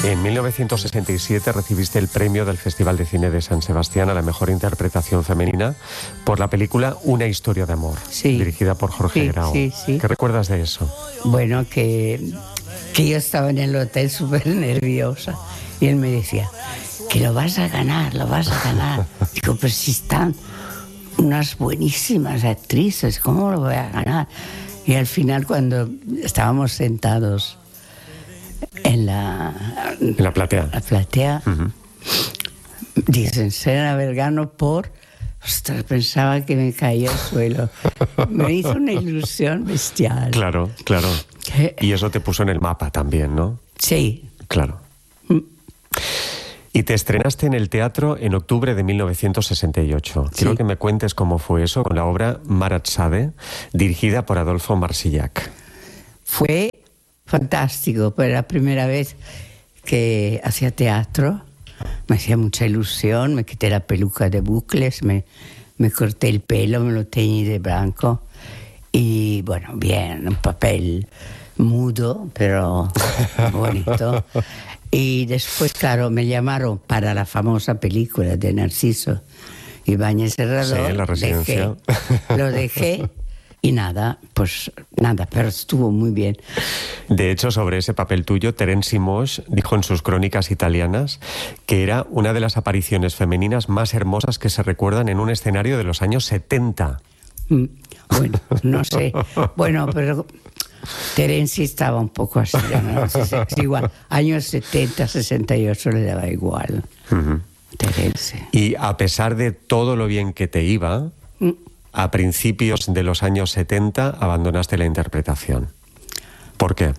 En 1967 recibiste el premio del Festival de Cine de San Sebastián a la mejor interpretación femenina por la película Una historia de amor, dirigida por Jorge Grau. Sí. ¿Qué recuerdas de eso? Bueno, que yo estaba en el hotel súper nerviosa y él me decía que lo vas a ganar. Digo, pero si están unas buenísimas actrices, ¿cómo lo voy a ganar? Y al final, cuando estábamos sentados en la platea, dicen Serena Vergano por... Ostras, pensaba que me caía al suelo. Me hizo una ilusión bestial. Claro. Y eso te puso en el mapa también, ¿no? Sí. Claro. Y te estrenaste en el teatro en octubre de 1968. Sí. Quiero que me cuentes cómo fue eso con la obra Maratzade, dirigida por Adolfo Marsillac. Fue fantástico, fue la primera vez que hacía teatro. Me hacía mucha ilusión, me quité la peluca de bucles, me corté el pelo, me lo teñí de blanco. Y bueno, bien, un papel mudo, pero bonito. Y después, claro, me llamaron para la famosa película de Narciso Ibáñez Serrador. Sí, La Residencia. Lo dejé y nada, pero estuvo muy bien. De hecho, sobre ese papel tuyo, Terence Moix dijo en sus crónicas italianas que era una de las apariciones femeninas más hermosas que se recuerdan en un escenario de los años 70. Bueno, no sé. Bueno, pero Terence estaba un poco así, ¿no? Es igual. Años 70, 68 le daba igual. Terence. Y a pesar de todo lo bien que te iba, a principios de los años 70 abandonaste la interpretación. ¿Por qué?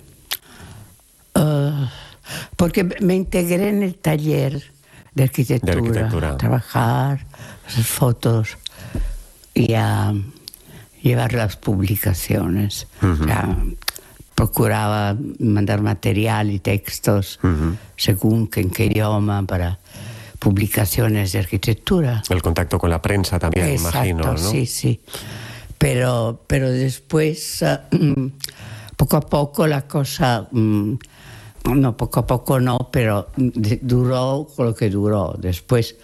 Porque me integré en el taller de arquitectura. A trabajar, hacer fotos y a llevar las publicaciones. Procuraba mandar material y textos según en qué idioma para publicaciones de arquitectura. El contacto con la prensa también, exacto, imagino, ¿no? Sí. Pero después, poco a poco la cosa... no, poco a poco no, pero duró lo que duró. Después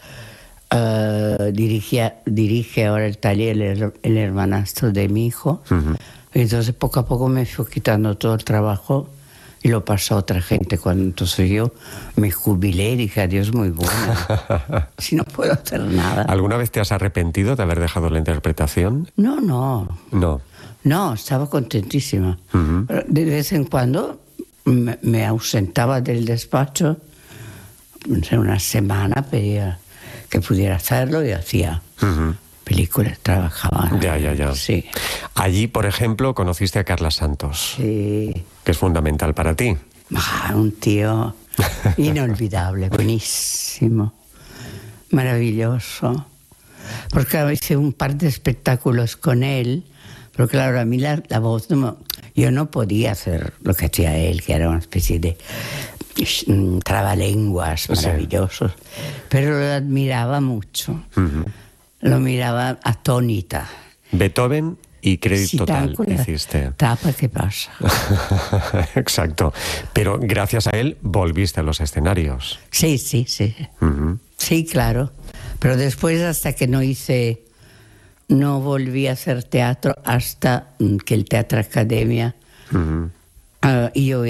dirige ahora el taller el hermanastro de mi hijo. Entonces poco a poco me fui quitando todo el trabajo y lo pasó a otra gente. Entonces yo me jubilé y dije, adiós, muy buena. Si no puedo hacer nada. ¿Alguna vez te has arrepentido de haber dejado la interpretación? No. No, estaba contentísima. De vez en cuando me ausentaba del despacho. Una semana pedía que pudiera hacerlo y hacía películas, trabajaba. Ya. Sí. Allí, por ejemplo, conociste a Carla Santos. Sí. Que es fundamental para ti. Un tío inolvidable, buenísimo, maravilloso. Porque hice un par de espectáculos con él, pero claro, a mí la voz yo no podía hacer lo que hacía él, que era una especie de trabalenguas maravillosos, pero lo admiraba mucho. Lo miraba atónita. Beethoven y Crédito Total hiciste. Tapa, ¿qué pasa? Exacto. Pero gracias a él volviste a los escenarios. Sí. Sí, claro. Pero después, hasta que no volví a hacer teatro hasta que el Teatro Academia. Y yo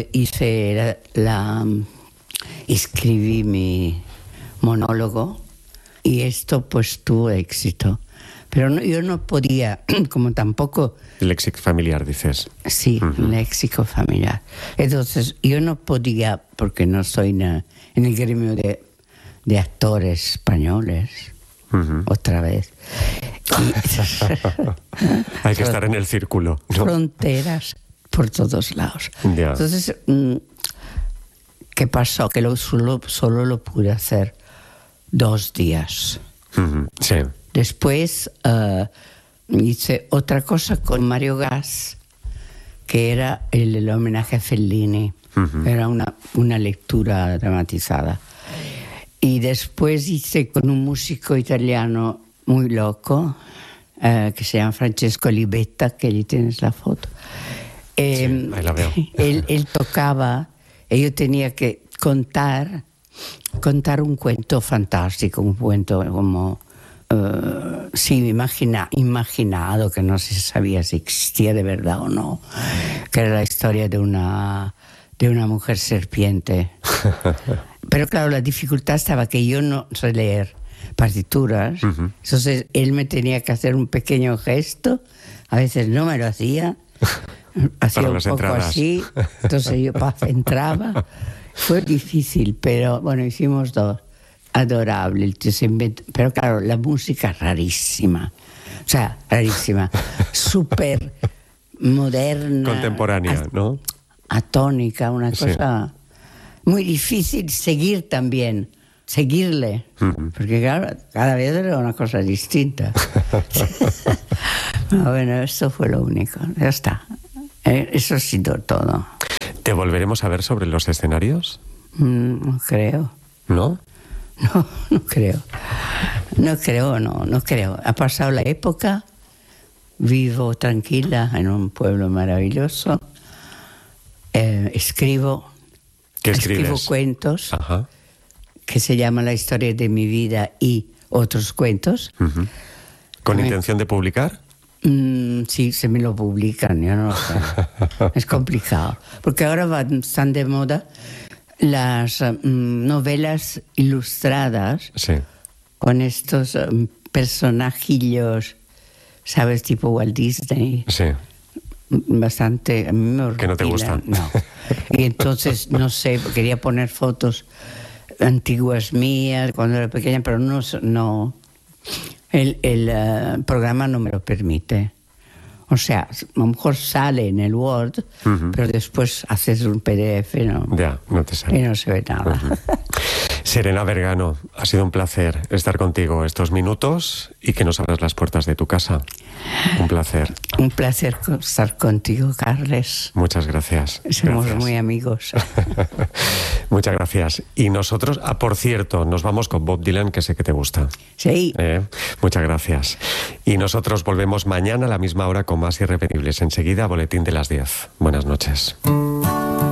escribí mi monólogo y esto pues tuvo éxito. Pero yo no podía, como tampoco... Léxico familiar, dices. Sí, léxico familiar. Entonces, yo no podía, porque no estoy en el gremio de actores españoles, otra vez. Hay que estar en el círculo, ¿no? Fronteras por todos lados. Yeah. Entonces, ¿qué pasó? Que solo lo pude hacer 2 días. Sí. Después hice otra cosa con Mario Gas, que era el homenaje a Fellini. Era una lectura dramatizada. Y después hice con un músico italiano muy loco, que se llama Francesco Libetta, que allí tienes la foto. Sí, ahí la veo. Él tocaba, y yo tenía que contar un cuento fantástico, un cuento como imaginado, que no se sabía si existía de verdad o no, que era la historia de una mujer serpiente. Pero claro, la dificultad estaba que yo no sé leer partituras, entonces él me tenía que hacer un pequeño gesto, a veces no me lo hacía un poco entradas. así, entonces yo entraba. Fue difícil, pero bueno, hicimos dos. Adorable, el tío se inventó, pero claro, la música rarísima, súper moderna, contemporánea, ¿no? Atónica, una cosa muy difícil seguirle, porque claro, cada vez era una cosa distinta. Bueno, esto fue lo único, ya está, eso ha sido todo. ¿Te volveremos a ver sobre los escenarios? No creo. ¿No? No creo. No creo. Ha pasado la época, vivo tranquila en un pueblo maravilloso, escribo cuentos. Ajá. Que se llama La historia de mi vida y otros cuentos. ¿Con intención de publicar? Sí, se me lo publican, yo no lo sé. Es complicado, porque ahora están de moda las novelas ilustradas, sí, con estos personajillos, ¿sabes? Tipo Walt Disney. Sí. Bastante, a mí me horripilan. Que no te gustan. No. Y entonces, no sé, quería poner fotos antiguas mías cuando era pequeña, pero no. El programa no me lo permite. O sea, a lo mejor sale en el Word, pero después haces un PDF, ¿no? Ya, no te sale. Y no se ve nada. Serena Vergano, ha sido un placer estar contigo estos minutos y que nos abras las puertas de tu casa. Un placer. Un placer estar contigo, Carles. Muchas gracias. Somos gracias. muy amigos. Muchas gracias. Y nosotros, por cierto, nos vamos con Bob Dylan, que sé que te gusta. Sí. Muchas gracias. Y nosotros volvemos mañana a la misma hora con más Irrepetibles. Enseguida, boletín de las 10. Buenas noches.